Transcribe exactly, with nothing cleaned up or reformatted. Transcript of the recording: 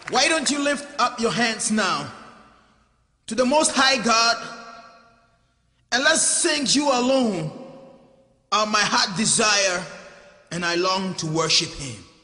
Why don't you lift up your hands now to the Most High God, and let's sing You Alone Are My Heart Desire, and I long to worship Him.